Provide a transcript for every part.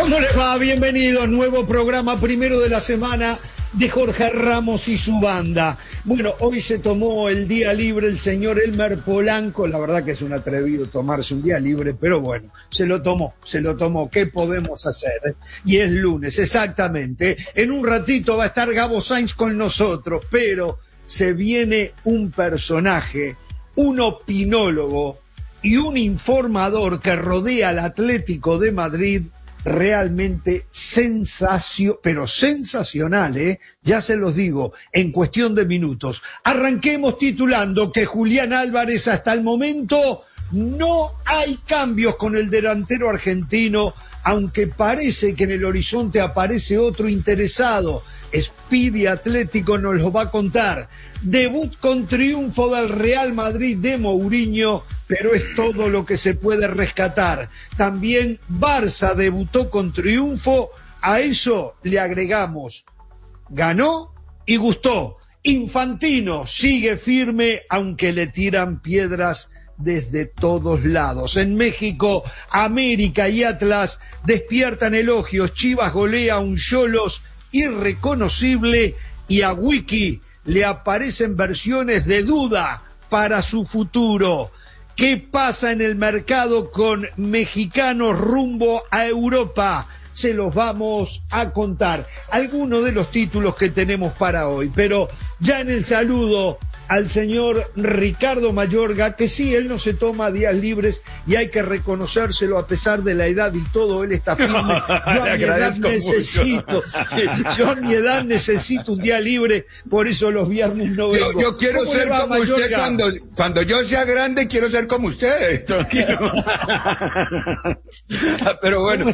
¿Cómo les va? Bienvenidos, nuevo programa, primero de la semana de Jorge Ramos y su banda. Bueno, hoy se tomó el día libre el señor Elmer Polanco, la verdad que es un atrevido tomarse un día libre, pero bueno, se lo tomó, ¿qué podemos hacer? Y es lunes, exactamente. En un ratito va a estar Gabo Sainz con nosotros, pero se viene un personaje, un opinólogo y un informador que rodea al Atlético de Madrid realmente sensacional, ya se los digo, en cuestión de minutos. Arranquemos titulando que Julián Álvarez hasta el momento no hay cambios con el delantero argentino, aunque parece que en el horizonte aparece otro interesado. Speedy Atlético nos lo va a contar. Debut con triunfo del Real Madrid de Mourinho, pero es todo lo que se puede rescatar. También Barça debutó con triunfo, a eso le agregamos, ganó y gustó. Infantino sigue firme, aunque le tiran piedras desde todos lados. En México, América y Atlas despiertan elogios. Chivas golea a un Xolos irreconocible y a Wiki le aparecen versiones de duda para su futuro. ¿Qué pasa en el mercado con mexicanos rumbo a Europa? Se los vamos a contar. Algunos de los títulos que tenemos para hoy, pero ya en el saludo al señor Ricardo Mayorga, que sí, él no se toma días libres y hay que reconocérselo a pesar de la edad y todo, él está firme. Yo a mi edad necesito un día libre, por eso los viernes no vengo. Yo quiero ser como Mayorga? Usted cuando yo sea grande quiero ser como usted, tranquilo. Pero bueno,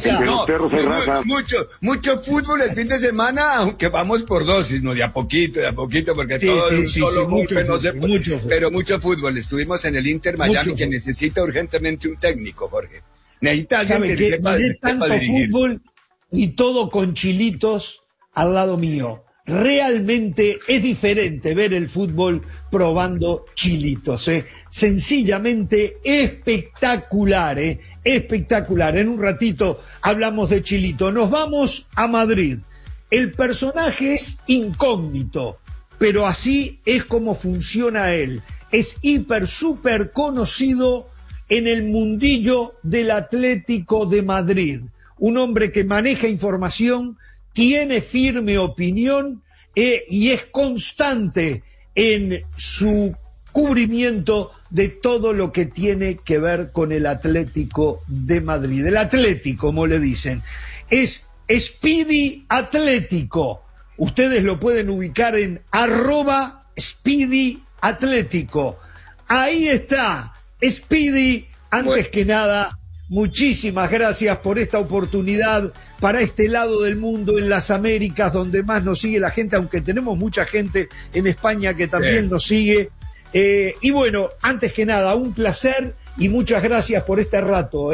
mucho fútbol el fin de semana, aunque vamos por dosis, ¿no? De a poquito, porque todo es solo golpe. No sé, pero mucho fútbol. Estuvimos en el Inter Miami, que necesita urgentemente un técnico, Jorge. Necesita alguien que sepa dirigir. Fútbol y todo con chilitos al lado mío. Realmente es diferente ver el fútbol probando chilitos, sencillamente espectacular, espectacular. En un ratito hablamos de chilito. Nos vamos a Madrid. El personaje es incógnito, pero así es como funciona él. Es súper conocido en el mundillo del Atlético de Madrid. Un hombre que maneja información, tiene firme opinión y es constante en su cubrimiento de todo lo que tiene que ver con el Atlético de Madrid. El Atlético, como le dicen, es Speedy Atlético. Ustedes lo pueden ubicar en @Speedy Atlético. Ahí está, Speedy. Antes que nada, muchísimas gracias por esta oportunidad para este lado del mundo, en las Américas, donde más nos sigue la gente, aunque tenemos mucha gente en España que también nos sigue. Y bueno, antes que nada, un placer y muchas gracias por este rato,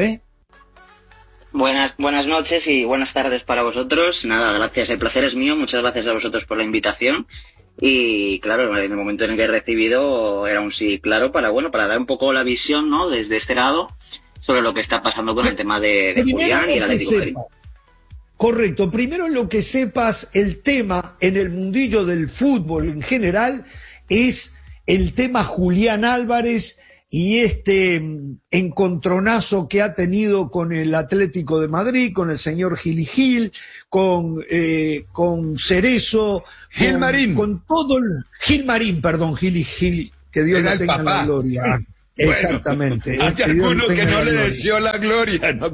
Buenas noches y buenas tardes para vosotros. Nada, gracias, el placer es mío, muchas gracias a vosotros por la invitación. Y claro, en el momento en el que he recibido era un sí claro para dar un poco la visión, ¿no?, desde este lado sobre lo que está pasando con el tema de Julián y el Atlético de Madrid. Correcto, primero lo que sepas, el tema en el mundillo del fútbol en general es el tema Julián Álvarez y este encontronazo que ha tenido con el Atlético de Madrid, con el señor Gil, con Cerezo, Gilmarín. Con todo el Gil, que Dios le tenga la gloria. Bueno, exactamente. Hay alguno que no le deseó la gloria. No,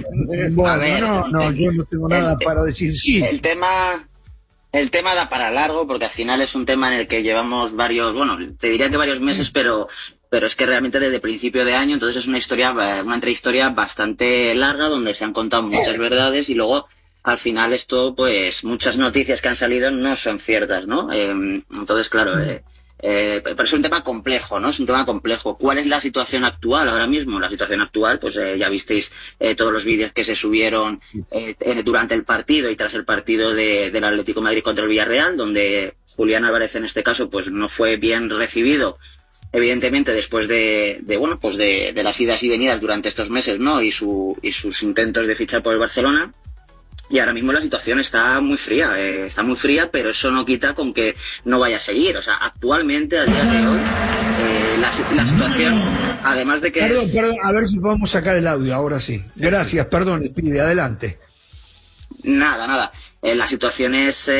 yo no tengo nada para decir. Sí. El tema da para largo, porque al final es un tema en el que llevamos te diría que varios meses, pero es que realmente desde principio de año, entonces es una intrahistoria bastante larga, donde se han contado muchas verdades y luego al final esto, pues muchas noticias que han salido no son ciertas, ¿no? Entonces, claro, pero es un tema complejo, ¿no? Es un tema complejo. ¿Cuál es la situación actual ahora mismo? La situación actual, pues ya visteis todos los vídeos que se subieron durante el partido y tras el partido del Atlético de Madrid contra el Villarreal, donde Julián Álvarez en este caso pues no fue bien recibido, evidentemente después de las idas y venidas durante estos meses, ¿no? Y sus intentos de fichar por el Barcelona. Y ahora mismo la situación está muy fría, pero eso no quita con que no vaya a seguir. O sea, actualmente, a día de hoy, la situación, además de que... Perdón, a ver si podemos sacar el audio, ahora sí. Gracias, perdón, Speedy, adelante. Nada. La situación es,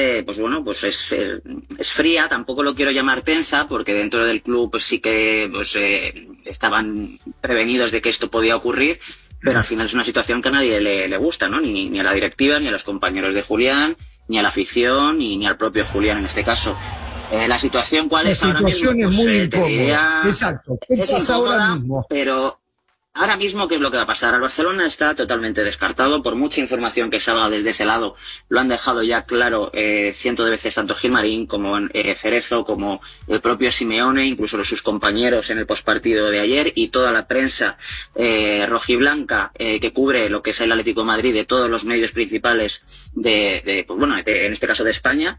es fría, tampoco lo quiero llamar tensa, porque dentro del club pues sí que estaban prevenidos de que esto podía ocurrir, pero al final es una situación que a nadie le gusta, ¿no? Ni a la directiva, ni a los compañeros de Julián, ni a la afición, ni al propio Julián en este caso. La situación, ¿cuál es ahora mismo? La situación es muy incómoda. Exacto. ¿Qué pasa ahora mismo? Pero ahora mismo, ¿qué es lo que va a pasar? El Barcelona está totalmente descartado, por mucha información que salga desde ese lado. Lo han dejado ya claro cientos de veces tanto Gilmarín como Cerezo, como el propio Simeone, incluso sus compañeros en el postpartido de ayer, y toda la prensa rojiblanca que cubre lo que es el Atlético de Madrid de todos los medios principales en este caso de España.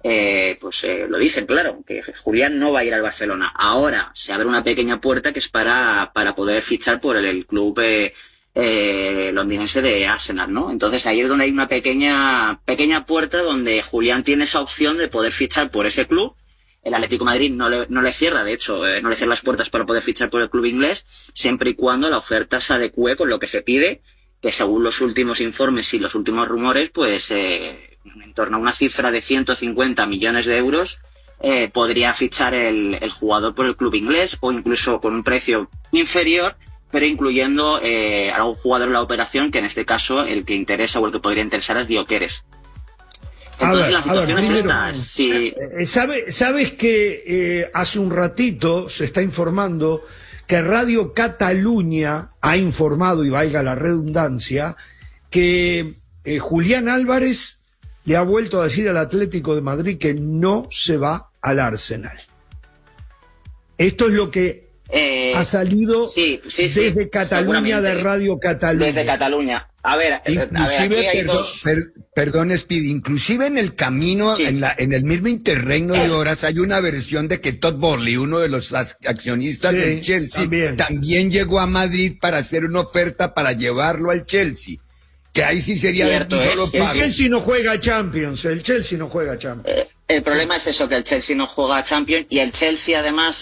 Lo dicen claro, que Julián no va a ir al Barcelona. Ahora se abre una pequeña puerta que es para poder fichar por el club londinense de Arsenal, ¿no? Entonces ahí es donde hay una pequeña puerta donde Julián tiene esa opción de poder fichar por ese club. El Atlético de Madrid no le cierra, de hecho, no le cierra las puertas para poder fichar por el club inglés, siempre y cuando la oferta se adecue con lo que se pide, que según los últimos informes y los últimos rumores, pues en torno a una cifra de 150 millones de euros podría fichar el jugador por el club inglés, o incluso con un precio inferior, pero incluyendo algún jugador en la operación, que en este caso el que interesa o el que podría interesar es Gyökeres. Entonces la situación es esta. Sí. ¿Sabes que hace un ratito se está informando que Radio Cataluña ha informado, y valga la redundancia, que Julián Álvarez le ha vuelto a decir al Atlético de Madrid que no se va al Arsenal? Esto es lo que ha salido desde Cataluña, de Radio Cataluña. Desde Cataluña. A ver, inclusive, perdón, Speedy, inclusive en el camino, en el mismo interregno de horas, hay una versión de que Todd Boehly, uno de los accionistas del Chelsea, también llegó a Madrid para hacer una oferta para llevarlo al Chelsea. Que ahí sí sería cierto, de un solo pago. El Chelsea no juega Champions, El problema es eso, que el Chelsea no juega Champions, y el Chelsea además,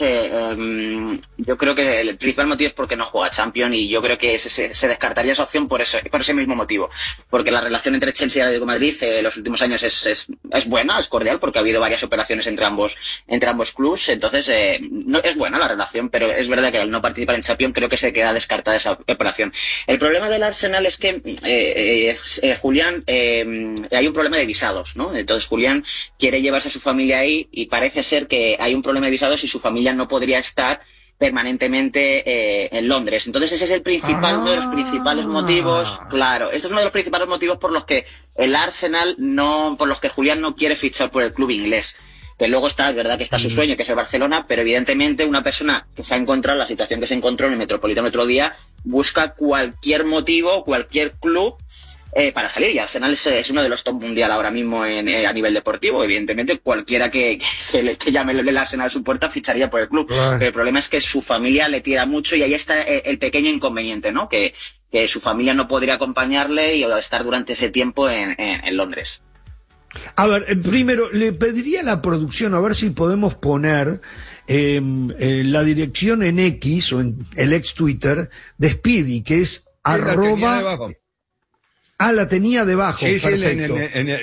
yo creo que el principal motivo es porque no juega Champions, y yo creo que se descartaría esa opción por ese mismo motivo, porque la relación entre Chelsea y Atlético de Madrid en los últimos años es buena, es cordial, porque ha habido varias operaciones entre ambos clubs, entonces no es buena la relación, pero es verdad que al no participar en Champions creo que se queda descartada esa operación. El problema del Arsenal es que Julián, hay un problema de visados, ¿no? Entonces Julián quiere llevarse a su familia ahí, y parece ser que hay un problema de visados y su familia no podría estar permanentemente en Londres. Entonces ese es uno de los principales motivos, claro, este es uno de los principales motivos por los que el Arsenal por los que Julián no quiere fichar por el club inglés. Que luego es verdad que está su sueño, que es el Barcelona, pero evidentemente una persona que se ha encontrado en la situación que se encontró en el Metropolitano otro día busca cualquier motivo, cualquier club para salir, y Arsenal es uno de los top mundial ahora mismo a nivel deportivo. Evidentemente cualquiera que llame el Arsenal a su puerta ficharía por el club, pero el problema es que su familia le tira mucho, y ahí está el pequeño inconveniente, ¿no? Que su familia no podría acompañarle y estar durante ese tiempo en Londres. A ver, primero le pediría a la producción a ver si podemos poner la dirección en X o en el ex Twitter de Speedy, que es la tenía debajo. Sí, perfecto.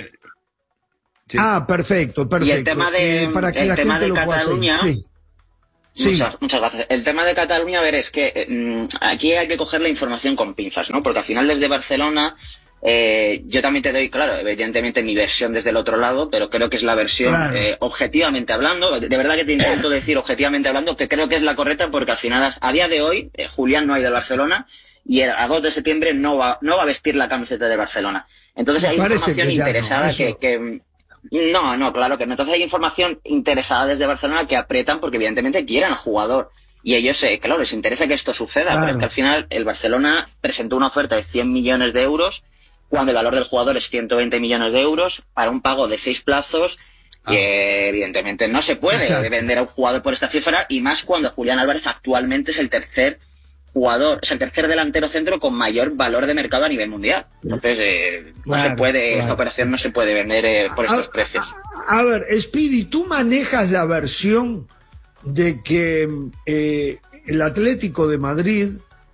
Perfecto. Y el tema de Cataluña. Sí. Muchas gracias. El tema de Cataluña, a ver, es que aquí hay que coger la información con pinzas, ¿no? Porque al final desde Barcelona, yo también te doy, claro, evidentemente mi versión desde el otro lado, pero creo que es la versión objetivamente hablando, de verdad que te intento decir objetivamente hablando que creo que es la correcta, porque al final, a día de hoy, Julián no ha ido al Barcelona, y a 2 de septiembre no va a vestir la camiseta de Barcelona. Entonces hay información interesada No, claro que no. Entonces hay información interesada desde Barcelona que aprietan porque evidentemente quieren al jugador. Y ellos, claro, les interesa que esto suceda. Pero es que al final el Barcelona presentó una oferta de 100 millones de euros cuando el valor del jugador es 120 millones de euros para un pago de 6 plazos. Y evidentemente no se puede vender a un jugador por esta cifra, y más cuando Julián Álvarez actualmente es el tercer jugador, o sea, el tercer delantero centro con mayor valor de mercado a nivel mundial. Entonces, esta operación no se puede vender por estos precios. A ver, Speedy, ¿tú manejas la versión de que el Atlético de Madrid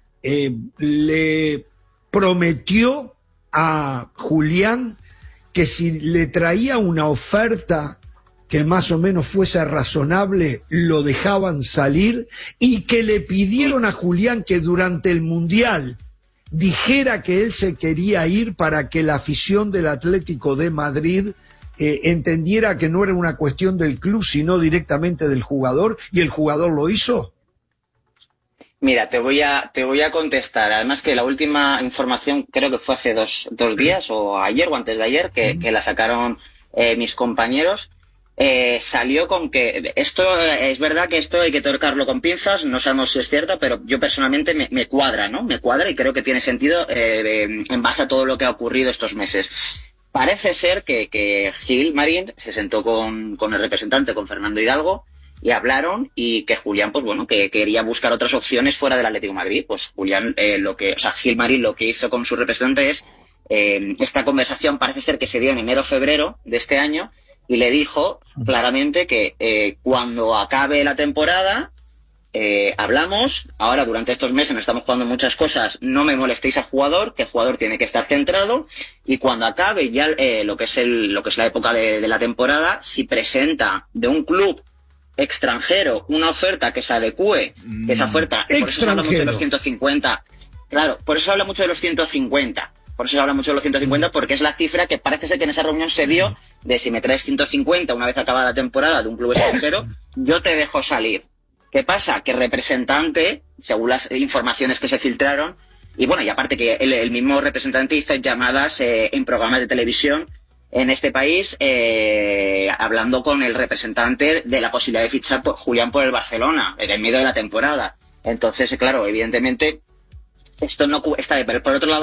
le prometió a Julián que si le traía una oferta que más o menos fuese razonable, lo dejaban salir, y que le pidieron a Julián que durante el Mundial dijera que él se quería ir para que la afición del Atlético de Madrid entendiera que no era una cuestión del club, sino directamente del jugador, y el jugador lo hizo? Mira, te voy a contestar. Además que la última información creo que fue hace dos días, o ayer o antes de ayer, que la sacaron mis compañeros. Salió con que esto es verdad, que esto hay que tocarlo con pinzas, no sabemos si es cierto, pero yo personalmente me cuadra, ¿no? Me cuadra y creo que tiene sentido en base a todo lo que ha ocurrido estos meses. Parece ser que Gilmarín se sentó con el representante, con Fernando Hidalgo, y hablaron, y que Julián, pues bueno, que quería buscar otras opciones fuera del Atlético de Madrid. Pues Julián, Gilmarín lo que hizo con su representante es, esta conversación parece ser que se dio en enero-febrero de este año, y le dijo claramente que cuando acabe la temporada hablamos. Ahora, durante estos meses nos estamos jugando muchas cosas, no me molestéis al jugador, que el jugador tiene que estar centrado, y cuando acabe ya lo que es la época de la temporada, si presenta de un club extranjero una oferta que se adecue, que esa oferta, por eso se habla mucho de los 150, claro, por eso se habla mucho de los 150. Por eso se habla mucho de los 150, porque es la cifra que parece ser que en esa reunión se dio, de si me traes 150 una vez acabada la temporada de un club extranjero, yo te dejo salir. ¿Qué pasa? Que el representante, según las informaciones que se filtraron, y bueno, y aparte que el mismo representante hizo llamadas en programas de televisión en este país, hablando con el representante de la posibilidad de fichar por Julián por el Barcelona, en el medio de la temporada. Entonces, claro, evidentemente, esto no está por otro lado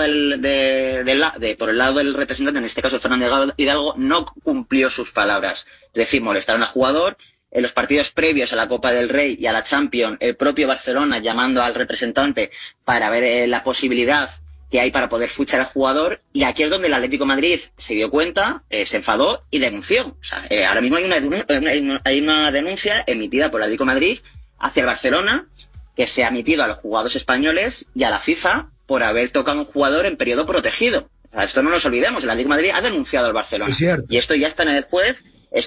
por el lado del representante, en este caso Fernando Hidalgo, no cumplió sus palabras. Es decir, molestaron al jugador. En los partidos previos a la Copa del Rey y a la Champions, el propio Barcelona llamando al representante para ver la posibilidad que hay para poder fichar al jugador, y aquí es donde el Atlético de Madrid se dio cuenta, se enfadó y denunció. O sea, ahora mismo hay una denuncia emitida por el Atlético de Madrid hacia el Barcelona, que se ha emitido a los jugadores españoles y a la FIFA por haber tocado a un jugador en periodo protegido. O sea, esto no nos olvidemos, el Atlético de Madrid ha denunciado al Barcelona. Y esto ya está en el juez,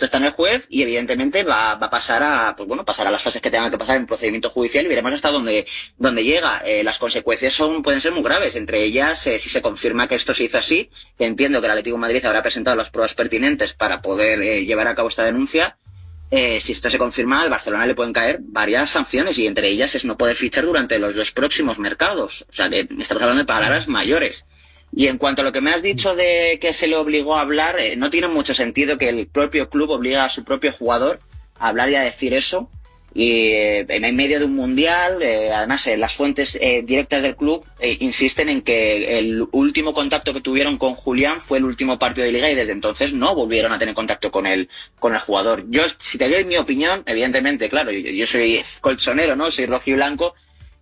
y evidentemente va a pasar a las fases que tengan que pasar en procedimiento judicial, y veremos hasta dónde llega. Las consecuencias pueden ser muy graves, entre ellas, si se confirma que esto se hizo así, que entiendo que el Atlético de Madrid habrá presentado las pruebas pertinentes para poder llevar a cabo esta denuncia. Si esto se confirma, al Barcelona le pueden caer varias sanciones, y entre ellas es no poder fichar durante los 2 próximos mercados. O sea, que estamos hablando de palabras mayores. Y en cuanto a lo que me has dicho de que se le obligó a hablar, no tiene mucho sentido que el propio club obligue a su propio jugador a hablar y a decir eso. Y en medio de un mundial, además las fuentes directas del club insisten en que el último contacto que tuvieron con Julián fue el último partido de Liga, y desde entonces no volvieron a tener contacto con el jugador. Yo, si te doy mi opinión, evidentemente, claro, yo soy colchonero, ¿no? Soy rojiblanco,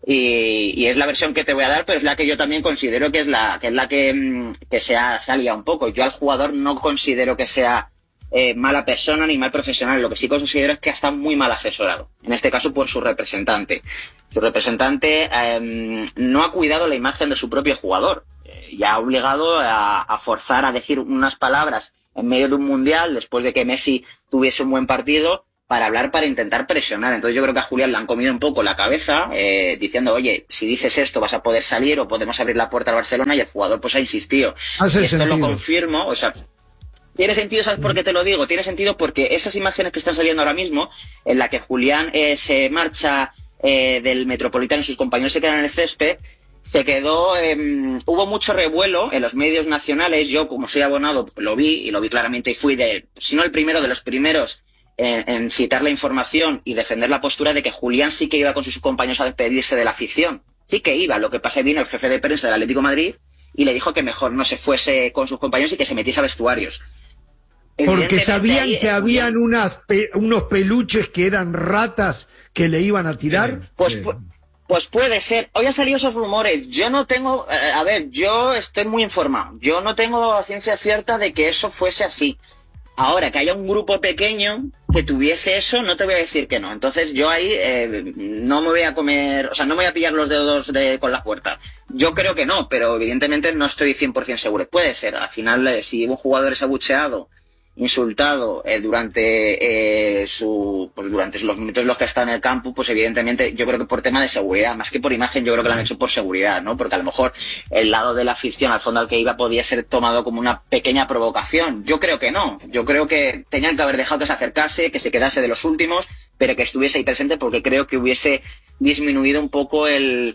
y es la versión que te voy a dar, pero es la que yo también considero que es la que se ha liado un poco. Yo al jugador no considero que sea mala persona ni mal profesional. Lo que sí considero es que está muy mal asesorado, en este caso por su representante. Su representante no ha cuidado la imagen de su propio jugador, y ha obligado a forzar a decir unas palabras en medio de un mundial, después de que Messi tuviese un buen partido, para hablar, para intentar presionar. Entonces yo creo que a Julián le han comido un poco la cabeza, diciendo, oye, si dices esto vas a poder salir, o podemos abrir la puerta al Barcelona, y el jugador pues ha insistido. Y esto lo confirmo, o sea, tiene sentido. ¿Sabes por qué te lo digo? Tiene sentido porque esas imágenes que están saliendo ahora mismo, en la que Julián se marcha del Metropolitano y sus compañeros se quedan en el césped, se quedó, hubo mucho revuelo en los medios nacionales. Yo, como soy abonado, lo vi claramente, y fui si no el primero, de los primeros en citar la información y defender la postura de que Julián sí que iba con sus compañeros a despedirse de la afición. Sí que iba. Lo que pasa es que vino el jefe de prensa del Atlético de Madrid y le dijo que mejor no se fuese con sus compañeros y que se metiese a vestuarios. Porque sabían que habían unos peluches que eran ratas que le iban a tirar. Pues puede ser. Hoy han salido esos rumores. Yo no tengo... a ver, yo estoy muy informado. Yo no tengo ciencia cierta de que eso fuese así. Ahora, que haya un grupo pequeño que tuviese eso, no te voy a decir que no. Entonces yo ahí no me voy a comer... O sea, no me voy a pillar los dedos con la puerta. Yo creo que no, pero evidentemente no estoy 100% seguro. Puede ser. Al final, si un jugador es abucheado, insultado durante los minutos en los que está en el campo, pues evidentemente yo creo que por tema de seguridad, más que por imagen, yo creo que lo han hecho por seguridad, ¿no? Porque a lo mejor el lado de la afición al fondo al que iba podía ser tomado como una pequeña provocación. Yo creo que no, yo creo que tenían que haber dejado que se acercase, que se quedase de los últimos, pero que estuviese ahí presente, porque creo que hubiese disminuido un poco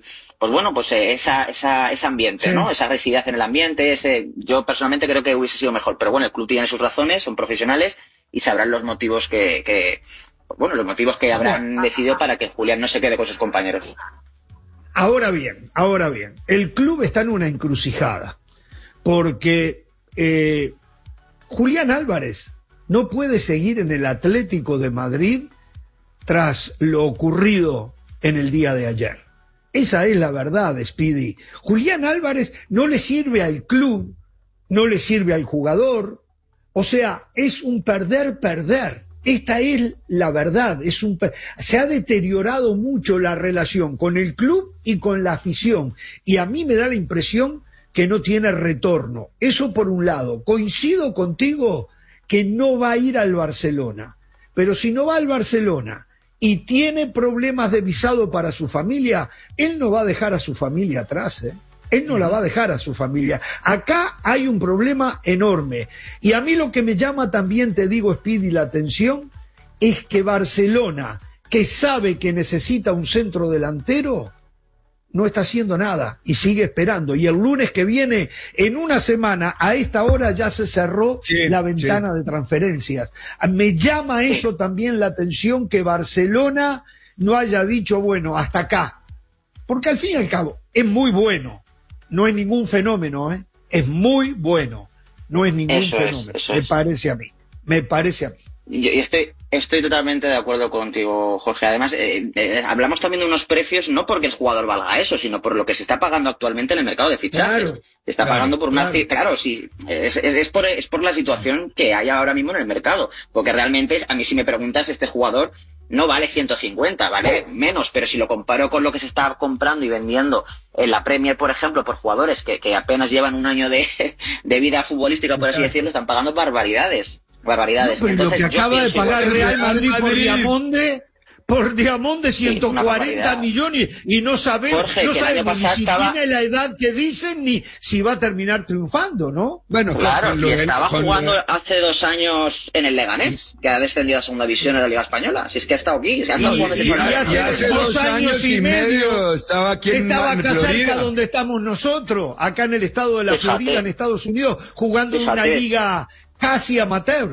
ese ambiente, ¿no? Esa agresividad en el ambiente, yo personalmente creo que hubiese sido mejor, pero bueno, el club tiene sus razones, son profesionales y sabrán los motivos los motivos que habrán decidido para que Julián no se quede con sus compañeros. Ahora bien, el club está en una encrucijada, porque Julián Álvarez no puede seguir en el Atlético de Madrid tras lo ocurrido en el día de ayer. Esa es la verdad, Speedy. Julián Álvarez no le sirve al club, no le sirve al jugador, o sea, es un perder. Esta es la verdad, se ha deteriorado mucho la relación con el club y con la afición, y a mí me da la impresión que no tiene retorno. Eso por un lado. Coincido contigo que no va a ir al Barcelona, pero si no va al Barcelona y tiene problemas de visado para su familia, él no va a dejar a su familia atrás, Él no la va a dejar a su familia. Acá hay un problema enorme. Y a mí lo que me llama también, te digo, Speedy, la atención, es que Barcelona, que sabe que necesita un centro delantero, no está haciendo nada y sigue esperando. Y el lunes que viene, en una semana, a esta hora ya se cerró la ventana de transferencias. Me llama eso también la atención, que Barcelona no haya dicho, bueno, hasta acá. Porque al fin y al cabo, es muy bueno. No es ningún fenómeno, es muy bueno. No es ningún fenómeno, me parece a mí. Yo estoy totalmente de acuerdo contigo, Jorge. Además, hablamos también de unos precios, no porque el jugador valga eso, sino por lo que se está pagando actualmente en el mercado de fichajes. Se está pagando por una... Claro, sí, es por la situación que hay ahora mismo en el mercado. Porque realmente, a mí si me preguntas, este jugador no vale 150, vale menos, pero si lo comparo con lo que se está comprando y vendiendo en la Premier, por ejemplo, por jugadores que apenas llevan un año de vida futbolística, por así decirlo, están pagando barbaridades. No, pero entonces, lo que acaba de pagar Real Madrid por Diamonde 140 millones y no sabemos, Jorge, ni si tiene la edad que dicen ni si va a terminar triunfando, ¿no? Bueno, claro, y estaba jugando hace 2 años en el Leganés, que ha descendido a segunda división en la Liga Española. Si es que ha estado aquí, ha estado jugando hace 2 años y medio estaba aquí acá cerca donde estamos nosotros, acá en el estado de la Florida, en Estados Unidos, jugando en una liga casi amateur,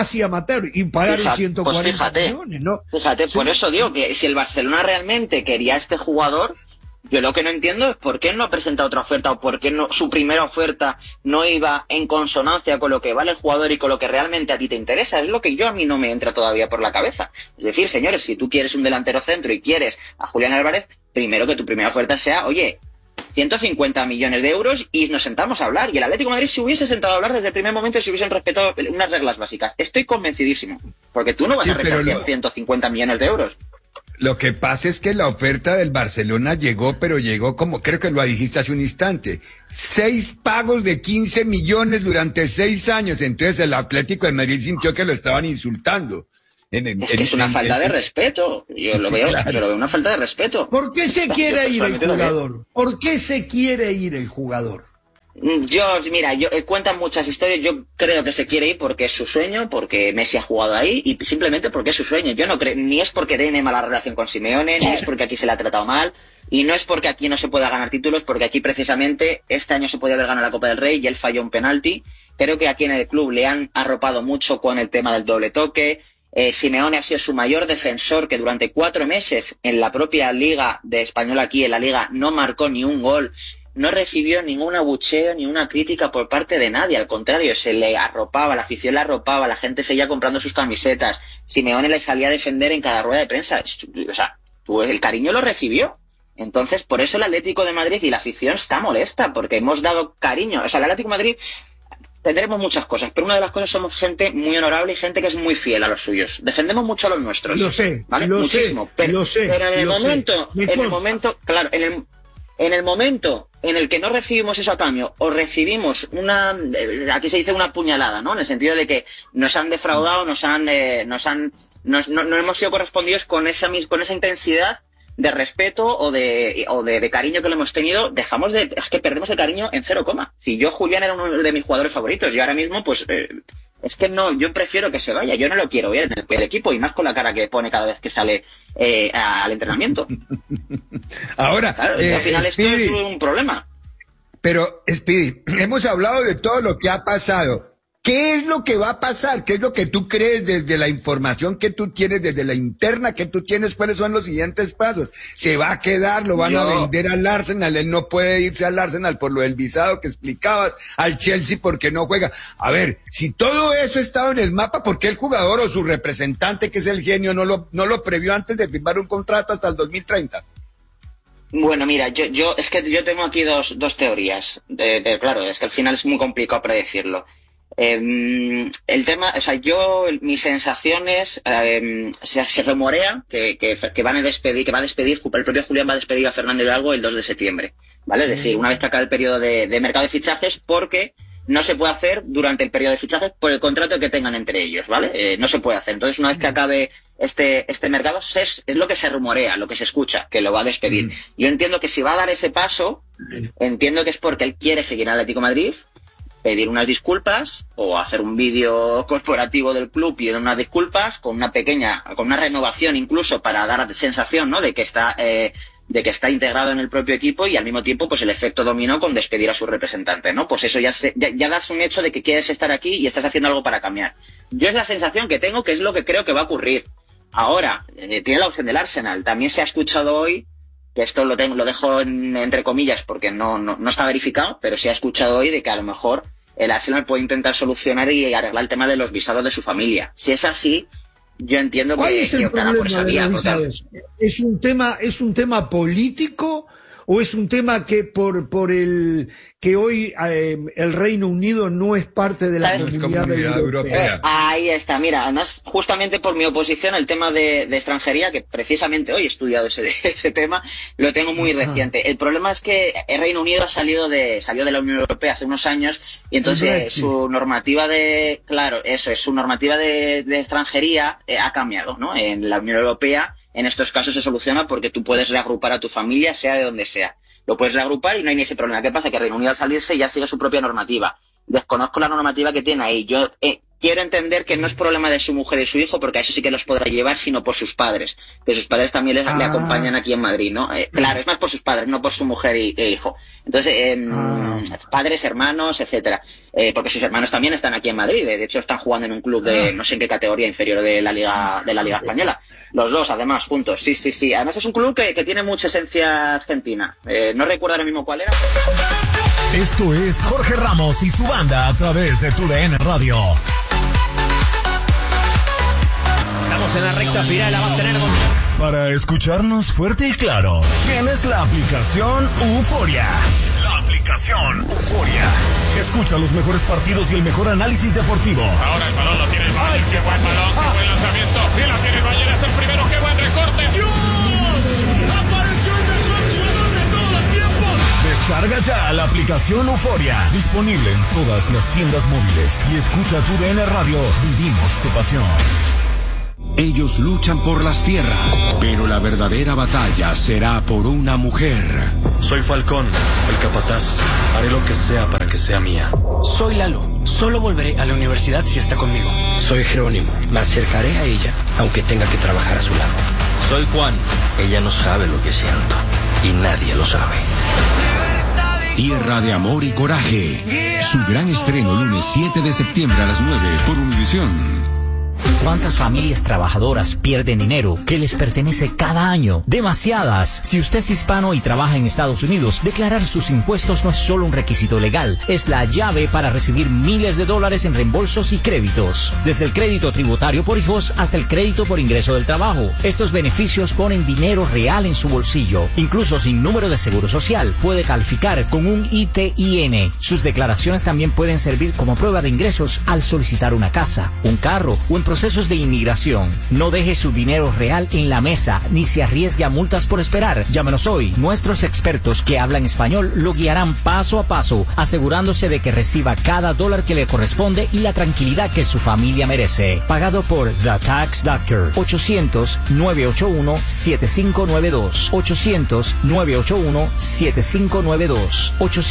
y pagaron 140 millones, ¿no? Fíjate, por eso digo que si el Barcelona realmente quería a este jugador, yo lo que no entiendo es por qué no presenta otra oferta, o por qué su primera oferta no iba en consonancia con lo que vale el jugador y con lo que realmente a ti te interesa. Es lo que a mí no me entra todavía por la cabeza. Es decir, señores, si tú quieres un delantero centro y quieres a Julián Álvarez, primero que tu primera oferta sea, oye, 150 millones de euros y nos sentamos a hablar. Y el Atlético de Madrid se hubiese sentado a hablar desde el primer momento si hubiesen respetado unas reglas básicas. Estoy convencidísimo. Porque tú no vas a rechazar 150 millones de euros. Lo que pasa es que la oferta del Barcelona llegó, pero llegó como, creo que lo dijiste hace un instante, 6 pagos de 15 millones durante 6 años. Entonces el Atlético de Madrid sintió que lo estaban insultando. Es una falta de respeto. Yo lo veo, pero lo veo una falta de respeto. ¿Por qué se quiere ir el jugador? ¿Por qué se quiere ir el jugador? Mira, cuentan muchas historias. Yo creo que se quiere ir porque es su sueño, porque Messi ha jugado ahí y simplemente porque es su sueño. Yo no creo, ni es porque tiene mala relación con Simeone, ni es porque aquí se le ha tratado mal, y no es porque aquí no se pueda ganar títulos, porque aquí precisamente este año se podía haber ganado la Copa del Rey y él falló un penalti. Creo que aquí en el club le han arropado mucho con el tema del doble toque. Simeone ha sido su mayor defensor, que durante 4 meses en la propia Liga de Española, aquí en la Liga, no marcó ni un gol, no recibió ningún abucheo ni una crítica por parte de nadie. Al contrario, se le arropaba, la afición le arropaba, la gente seguía comprando sus camisetas, Simeone le salía a defender en cada rueda de prensa. O sea, el cariño lo recibió. Entonces, por eso el Atlético de Madrid y la afición está molesta, porque hemos dado cariño. O sea, el Atlético de Madrid tendremos muchas cosas, pero una de las cosas somos gente muy honorable y gente que es muy fiel a los suyos. Defendemos mucho a los nuestros. Lo sé, ¿vale? lo Muchísimo. sé, lo sé. Pero en el momento, claro, en el momento en el que no recibimos eso a cambio, o recibimos aquí se dice una puñalada, ¿no? En el sentido de que nos han defraudado, no hemos sido correspondidos con esa intensidad de respeto o de cariño que le hemos tenido, es que perdemos el cariño en 0, si yo, Julián, era uno de mis jugadores favoritos, y ahora mismo, pues, es que no, yo prefiero que se vaya, yo no lo quiero ver en el equipo, y más con la cara que pone cada vez que sale al entrenamiento. Ahora, claro, al final esto es un problema. Pero, Speedy, hemos hablado de todo lo que ha pasado. ¿Qué es lo que va a pasar? ¿Qué es lo que tú crees desde la información que tú tienes, desde la interna que tú tienes? ¿Cuáles son los siguientes pasos? ¿Se va a quedar? ¿Lo van a vender al Arsenal? Él no puede irse al Arsenal por lo del visado que explicabas, al Chelsea porque no juega. A ver, si todo eso estaba en el mapa, ¿por qué el jugador o su representante, que es el genio, no lo previó antes de firmar un contrato hasta el 2030? Bueno, mira, yo tengo aquí dos teorías. Claro, es que al final es muy complicado predecirlo. El tema, o sea, mi sensación es, se rumorea que van a despedir, el propio Julián va a despedir a Fernando Hidalgo el 2 de septiembre, ¿vale? Es decir, una vez que acabe el periodo de mercado de fichajes, porque no se puede hacer durante el periodo de fichajes por el contrato que tengan entre ellos, ¿vale? No se puede hacer. Entonces, una vez que acabe este mercado, es lo que se rumorea, lo que se escucha, que lo va a despedir. Yo entiendo que si va a dar ese paso, entiendo que es porque él quiere seguir al Atlético de Madrid, pedir unas disculpas o hacer un vídeo corporativo del club pidiendo unas disculpas con una renovación incluso para dar sensación, ¿no? de que está integrado en el propio equipo, y al mismo tiempo pues el efecto dominó con despedir a su representante, ¿no? Pues eso ya das un hecho de que quieres estar aquí y estás haciendo algo para cambiar. Yo es la sensación que tengo, que es lo que creo que va a ocurrir. Ahora, tiene la opción del Arsenal. También se ha escuchado hoy, que esto lo dejo entre comillas porque no está verificado, pero se ha escuchado hoy de que a lo mejor el Arsenal puede intentar solucionar y arreglar el tema de los visados de su familia. Si es así, yo entiendo que optará por esa vía. ¿Es un tema político o es un tema que por el que hoy el Reino Unido no es parte de la comunidad europea? Ahí está, mira, además justamente por mi oposición al tema de extranjería, que precisamente hoy he estudiado ese tema, lo tengo muy reciente. El problema es que el Reino Unido salió de la Unión Europea hace unos años, y entonces su normativa de extranjería ha cambiado, ¿no? En la Unión Europea, en estos casos se soluciona porque tú puedes reagrupar a tu familia, sea de donde sea. Lo puedes reagrupar y no hay ni ese problema. ¿Qué pasa? Que Reino Unido al salirse ya sigue su propia normativa. Desconozco la normativa que tiene ahí. Yo quiero entender que no es problema de su mujer y su hijo, porque a eso sí que los podrá llevar, sino por sus padres. Que sus padres también le acompañan aquí en Madrid, ¿no? Claro, es más por sus padres, no por su mujer e hijo. Entonces, padres, hermanos, etcétera. Porque sus hermanos también están aquí en Madrid. De hecho, están jugando en un club de no sé en qué categoría inferior de la Liga Española. Los dos, además, juntos. Sí. Además, es un club que tiene mucha esencia argentina. No recuerdo ahora mismo cuál era. Esto es Jorge Ramos y su banda a través de TUDN Radio. Estamos en la recta final, la va a tener. Para escucharnos fuerte y claro, tienes la aplicación Euforia. La aplicación Euforia. Escucha los mejores partidos y el mejor análisis deportivo. Ahora el balón lo tiene el Bayern. Qué buen balón, qué buen lanzamiento. Y la tiene el Bayern, es el primero. Qué buen recorte. ¡Dios! ¡Apareció el mejor jugador de todos los tiempos! Descarga ya la aplicación Euforia. Disponible en todas las tiendas móviles. Y escucha TUDN Radio. Vivimos tu pasión. Ellos luchan por las tierras, pero la verdadera batalla será por una mujer. Soy Falcón, el capataz. Haré lo que sea para que sea mía. Soy Lalo. Solo volveré a la universidad si está conmigo. Soy Jerónimo. Me acercaré a ella, aunque tenga que trabajar a su lado. Soy Juan. Ella no sabe lo que siento, y nadie lo sabe. Tierra de amor y coraje. Su gran estreno lunes 7 de septiembre a las 9 por Univisión. ¿Cuántas familias trabajadoras pierden dinero que les pertenece cada año? Demasiadas. Si usted es hispano y trabaja en Estados Unidos, declarar sus impuestos no es solo un requisito legal, es la llave para recibir miles de dólares en reembolsos y créditos. Desde el crédito tributario por hijos hasta el crédito por ingreso del trabajo. Estos beneficios ponen dinero real en su bolsillo. Incluso sin número de seguro social, puede calificar con un ITIN. Sus declaraciones también pueden servir como prueba de ingresos al solicitar una casa, un carro o en procesos de inmigración. No deje su dinero real en la mesa ni se arriesgue a multas por esperar. Llámenos hoy. Nuestros expertos que hablan español lo guiarán paso a paso, asegurándose de que reciba cada dólar que le corresponde y la tranquilidad que su familia merece. Pagado por The Tax Doctor. 800-981-7592. 800-981-7592.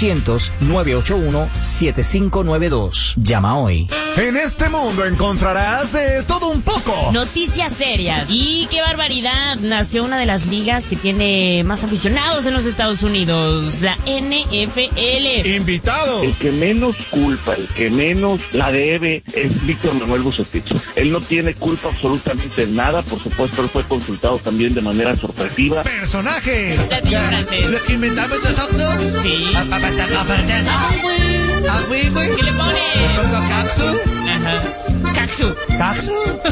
800-981-7592. Llama hoy. En este mundo encontrarás de todo un poco. Noticias serias. Y qué barbaridad. Nació una de las ligas que tiene más aficionados en los Estados Unidos, la NFL. Invitado. El que menos culpa, el que menos la debe es Víctor Manuel Bucetich. Él no tiene culpa absolutamente de nada. Por supuesto, él fue consultado también de manera sorpresiva. Personajes. ¿Lo inventamos nosotros? Sí. Para estar la francesa. ¿Qué le pone? ¿Capsu? Ajá. Caxu. ¿Caxu?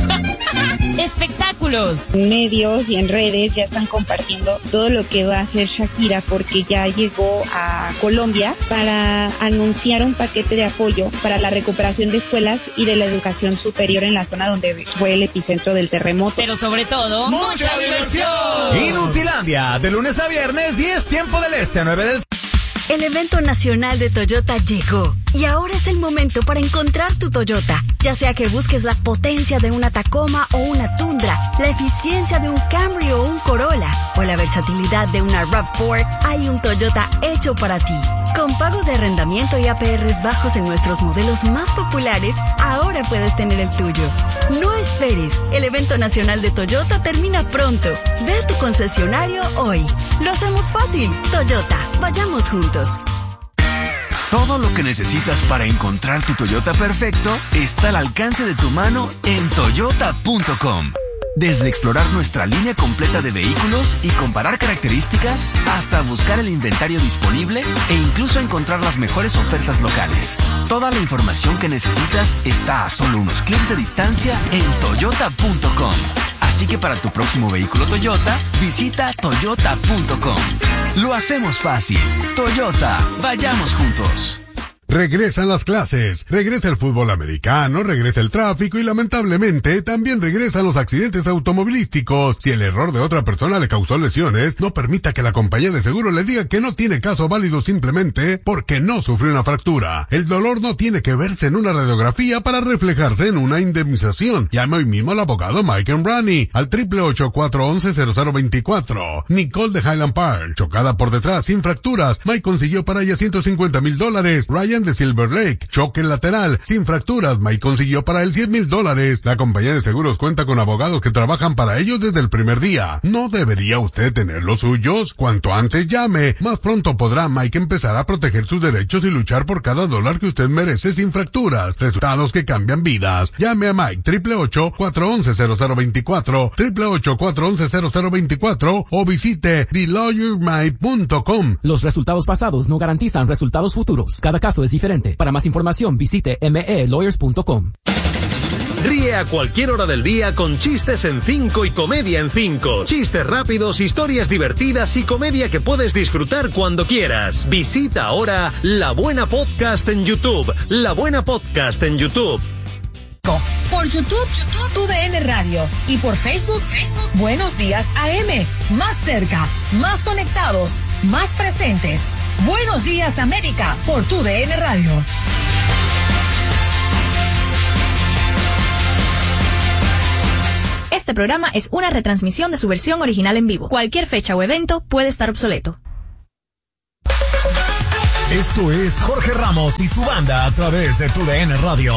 Espectáculos. Medios y en redes ya están compartiendo todo lo que va a hacer Shakira porque ya llegó a Colombia para anunciar un paquete de apoyo para la recuperación de escuelas y de la educación superior en la zona donde fue el epicentro del terremoto. Pero sobre todo, ¡mucha diversión! Inutilandia, de lunes a viernes, 10 tiempo del este, 9 del... El evento nacional de Toyota llegó y ahora es el momento para encontrar tu Toyota. Ya sea que busques la potencia de una Tacoma o una Tundra, la eficiencia de un Camry o un Corolla o la versatilidad de una RAV4, hay un Toyota hecho para ti. Con pagos de arrendamiento y APRs bajos en nuestros modelos más populares, ahora puedes tener el tuyo. No esperes, el evento nacional de Toyota termina pronto. Ve a tu concesionario hoy. Lo hacemos fácil. Toyota, vayamos juntos. Todo lo que necesitas para encontrar tu Toyota perfecto está al alcance de tu mano en toyota.com. Desde explorar nuestra línea completa de vehículos y comparar características, hasta buscar el inventario disponible e incluso encontrar las mejores ofertas locales. Toda la información que necesitas está a solo unos clics de distancia en toyota.com. Así que para tu próximo vehículo Toyota, visita toyota.com. Lo hacemos fácil. Toyota, vayamos juntos. Regresan las clases, regresa el fútbol americano, regresa el tráfico y lamentablemente también regresan los accidentes automovilísticos. Si el error de otra persona le causó lesiones, no permita que la compañía de seguro le diga que no tiene caso válido simplemente porque no sufrió una fractura. El dolor no tiene que verse en una radiografía para reflejarse en una indemnización. Llame hoy mismo al abogado Mike Embrani al 888-411-0024. Nicole de Highland Park, chocada por detrás sin fracturas. Mike consiguió para ella $150,000. Ryan de Silver Lake, choque lateral, sin fracturas, Mike consiguió para él $100,000. La compañía de seguros cuenta con abogados que trabajan para ellos desde el primer día. ¿No debería usted tener los suyos? Cuanto antes llame, más pronto podrá Mike empezar a proteger sus derechos y luchar por cada dólar que usted merece sin fracturas. Resultados que cambian vidas. Llame a Mike 888-411-0024, 888-411-0024 o visite TheLawyerMike.com. Los resultados pasados no garantizan resultados futuros. Cada caso es diferente. Para más información visite melawyers.com. Ríe a cualquier hora del día con Chistes en 5 y Comedia en 5. Chistes rápidos, historias divertidas y comedia que puedes disfrutar cuando quieras. Visita ahora La Buena Podcast en YouTube. La Buena Podcast en YouTube. Por YouTube, TUDN Radio. Y por Facebook, Buenos Días AM. Más cerca, más conectados, más presentes. Buenos Días América por TUDN Radio. Este programa es una retransmisión de su versión original en vivo. Cualquier fecha o evento puede estar obsoleto. Esto es Jorge Ramos y su banda a través de TUDN Radio.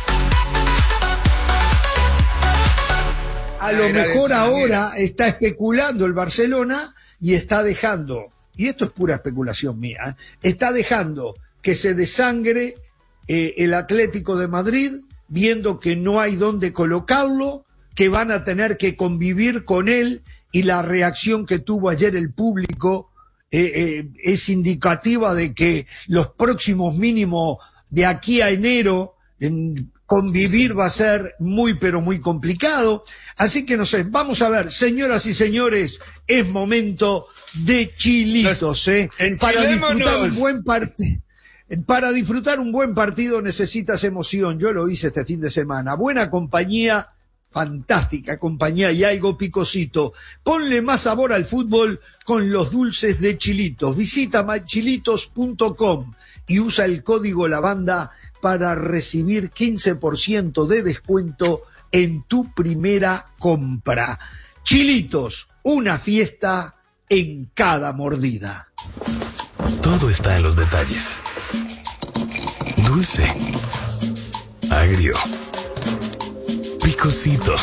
A lo mejor ahora está especulando el Barcelona y está dejando, y esto es pura especulación mía, está dejando que se desangre el Atlético de Madrid viendo que no hay dónde colocarlo, que van a tener que convivir con él, y la reacción que tuvo ayer el público es indicativa de que los próximos mínimos de aquí a enero convivir va a ser muy pero muy complicado. Así que no sé, vamos a ver, señoras y señores, es momento de chilitos, para disfrutar un buen partido. Para disfrutar un buen partido necesitas emoción. Yo lo hice este fin de semana. Buena compañía, fantástica compañía y algo picosito. Ponle más sabor al fútbol con los dulces de Chilitos. Visita mychilitos.com y usa el código LAVANDA para recibir 15% de descuento en tu primera compra. Chilitos, una fiesta en cada mordida. Todo está en los detalles. Dulce, agrio, picosito.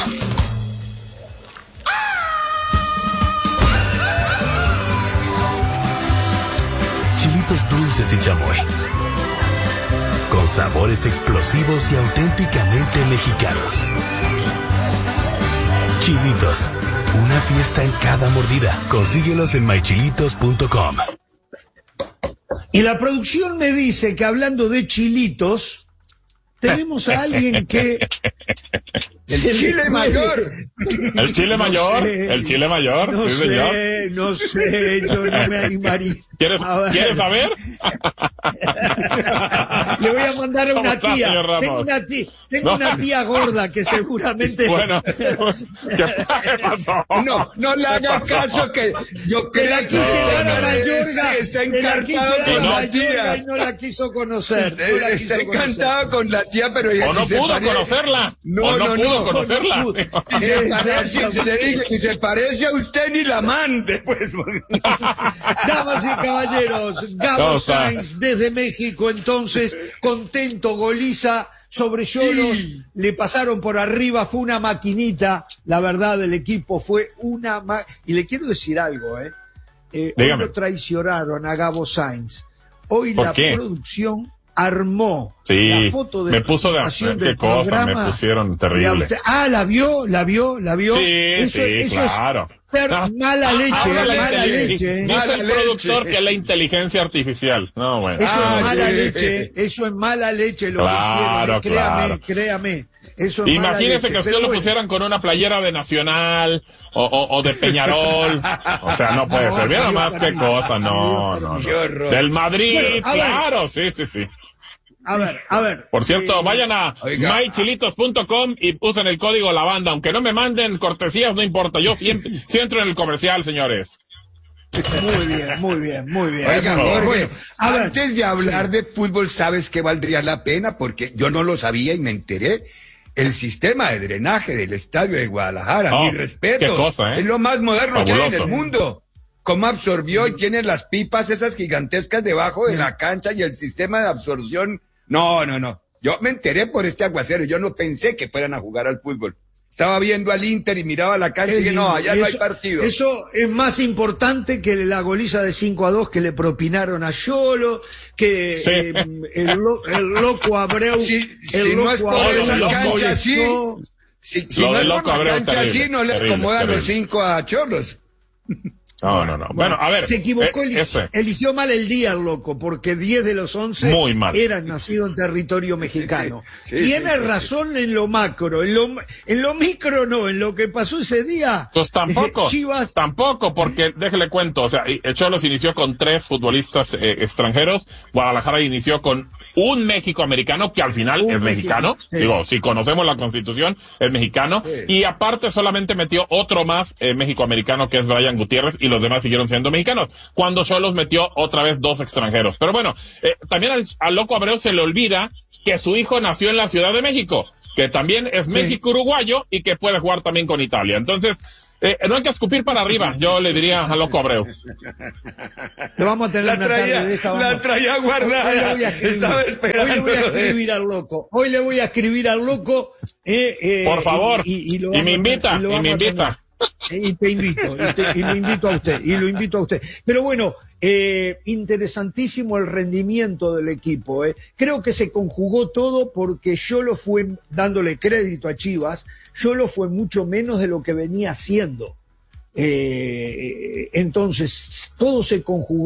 Chilitos dulces y chamoy, con sabores explosivos y auténticamente mexicanos. Chilitos, una fiesta en cada mordida. Consíguelos en mychilitos.com. Y la producción me dice que hablando de chilitos, tenemos a alguien que... El chile mayor. El chile mayor. El chile mayor. No sí, sé, señor. no sé, yo no me animaría. ¿Quieres saber? Le voy a mandar a una ¿Cómo está, tía. señor Ramos? Tengo una tía gorda que seguramente... Bueno, ¿qué pasó? No le hagas caso que yo que la quise dar a no, Mayorga, está encantado con la tía. Y no la quiso conocer. Está encantado con la tía, pero ella o no pudo conocerla. No pudo conocerla. Si se parece a usted ni la mande, pues. Damas y caballeros, Gabo Sainz desde México, entonces, contento, goliza sobre Xolos, le pasaron por arriba, fue una maquinita, la verdad, el equipo fue una y le quiero decir algo, hoy lo traicionaron a Gabo Sainz, hoy la producción armó la foto de presentación del programa. Me pusieron terrible. ¿La vio? Sí, eso claro. Es ser mala leche, mala leche. Dice el productor que es la inteligencia artificial. No, bueno. Eso es mala leche, eso es mala leche lo que hicieron. Créame. Eso es imagínese que usted lo pusieran con una playera de Nacional o de Peñarol. O sea, no puede ser. Mira nomás qué cosa, no. Del Madrid, claro, sí. A ver. Por cierto, vayan a mychilitos.com y usen el código LAVANDA. Aunque no me manden cortesías, no importa. Yo siempre entro en el comercial, señores. Muy bien. Oiga, Jorge, antes de hablar de fútbol, ¿sabes qué valdría la pena? Porque yo no lo sabía y me enteré. El sistema de drenaje del estadio de Guadalajara, mi respeto. Qué cosa, es lo más moderno que hay en el Fabuloso. mundo. Cómo absorbió y tiene las pipas esas gigantescas debajo de la cancha y el sistema de absorción. No. Yo me enteré por este aguacero. Yo no pensé que fueran a jugar al fútbol. Estaba viendo al Inter y miraba la cancha y dije, no, allá no hay partido. Eso es más importante que la goliza de 5-2 que le propinaron a Xolo, que el loco Abreu. Si no es por esa cancha así, si no es por la cancha así, no le acomodan los 5 a Xolos. No. Bueno, a ver. Se equivocó, eligió mal el día el loco, porque 10 de los 11 eran nacidos en territorio mexicano. Tiene razón en lo macro, en lo micro no, en lo que pasó ese día. Pues tampoco, Chivas. Tampoco, porque déjele cuento, o sea, Xolos inició con 3 futbolistas extranjeros, Guadalajara inició con un México-americano que al final es mexicano. Digo, si conocemos la Constitución, es mexicano. Y aparte solamente metió otro más México-americano que es Brian Gutiérrez y los demás siguieron siendo mexicanos. Cuando Xolos metió otra vez 2 extranjeros. Pero bueno, también al loco Abreu se le olvida que su hijo nació en la Ciudad de México, que también es México-uruguayo y que puede jugar también con Italia. Entonces, no hay que escupir para arriba, yo le diría a loco Abreu. Lo vamos a tener una tarde de esta. La traía guardada. Estaba esperando. Hoy le voy a escribir al loco. Por favor. Y me invita. Y te invito. Y lo invito a usted. Pero bueno, interesantísimo el rendimiento del equipo. Creo que se conjugó todo porque Yolo fue, dándole crédito a Chivas, Yolo fue mucho menos de lo que venía haciendo. Entonces, todo se conjugó.